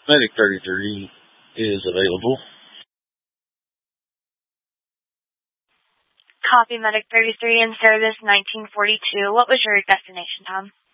Medic 33 is available. Copy, Medic 33 in service 1942. What was your destination, Tom?